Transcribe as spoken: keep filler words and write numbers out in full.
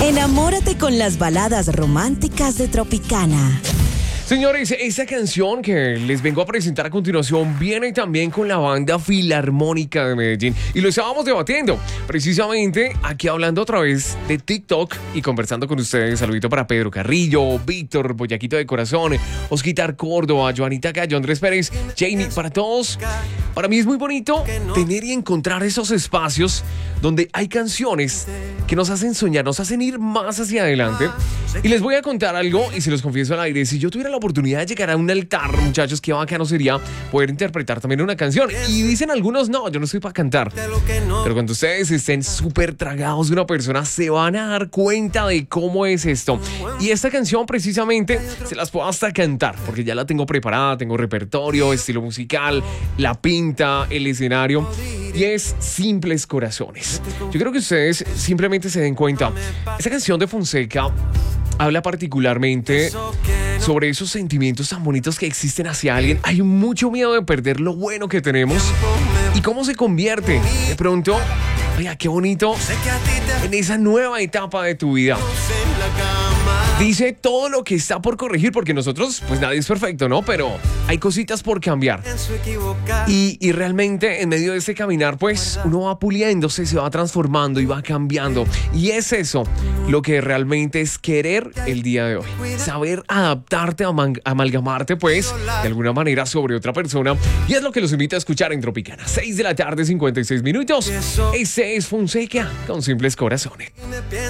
Enamórate con las baladas románticas de Tropicana. Señores, esta canción que les vengo a presentar a continuación viene también con la banda Filarmónica de Medellín. Y lo estábamos debatiendo precisamente aquí hablando otra vez de TikTok y conversando con ustedes. Saludito para Pedro Carrillo, Víctor, Boyaquito de Corazón, Osquitar Córdoba, Joanita Cayo, Andrés Pérez, Jamie, para todos. Para mí es muy bonito tener y encontrar esos espacios donde hay canciones que nos hacen soñar, nos hacen ir más hacia adelante. Y les voy a contar algo y se los confieso al aire. Si yo tuviera la oportunidad de llegar a un altar, muchachos, qué bacano sería poder interpretar también una canción. Y dicen algunos, no, yo no estoy para cantar. Pero cuando ustedes estén súper tragados de una persona, se van a dar cuenta de cómo es esto. Y esta canción precisamente se las puedo hasta cantar, porque ya la tengo preparada, tengo repertorio, estilo musical, la pinta, el escenario. Y es Simples Corazones. Yo creo que ustedes simplemente se den cuenta. Esta canción de Fonseca habla particularmente sobre esos sentimientos tan bonitos que existen hacia alguien. Hay mucho miedo de perder lo bueno que tenemos y cómo se convierte de pronto, oiga, qué bonito, en esa nueva etapa de tu vida. Dice todo lo que está por corregir, porque nosotros, pues nadie es perfecto, ¿no? Pero hay cositas por cambiar. Y, y realmente en medio de ese caminar, pues uno va puliéndose, se va transformando y va cambiando. Y es eso lo que realmente es querer el día de hoy. Saber adaptarte, amal- amalgamarte, pues, de alguna manera sobre otra persona. Y es lo que los invito a escuchar en Tropicana. seis de la tarde, cincuenta y seis minutos. Ese es Fonseca con Simples Corazones.